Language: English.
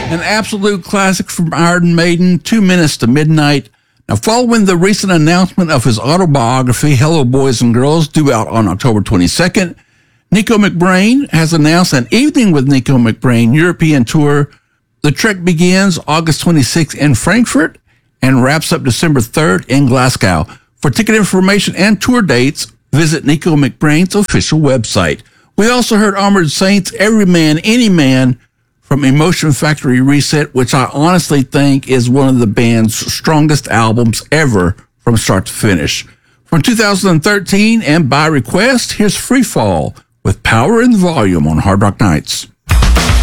An absolute classic from Iron Maiden, 2 Minutes to Midnight. Now, following the recent announcement of his autobiography, Hello Boys and Girls, due out on October 22nd, Nicko McBrain has announced an Evening with Nicko McBrain European tour. The trek begins August 26th in Frankfurt and wraps up December 3rd in Glasgow. For ticket information and tour dates, visit Nicko McBrain's official website. We also heard Armored Saints, Every Man, Any Man from Emotion Factory Reset, which I honestly think is one of the band's strongest albums ever from start to finish. From 2013 and by request, here's Free Fall with Power and Volume on Hard Rock Nights.